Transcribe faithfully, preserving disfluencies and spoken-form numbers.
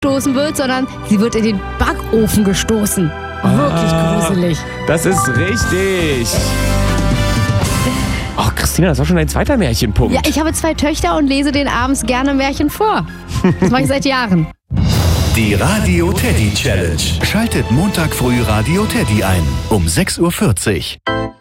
gestoßen wird, sondern sie wird in den Backofen gestoßen. Wirklich Ah, gruselig. Das ist richtig. Ach, Christina, das war schon dein zweiter Märchenpunkt. Ja, ich habe zwei Töchter und lese denen abends gerne Märchen vor. Das mache ich seit Jahren. Die Radio Teddy Challenge. Schaltet Montag früh Radio Teddy ein um sechs Uhr vierzig.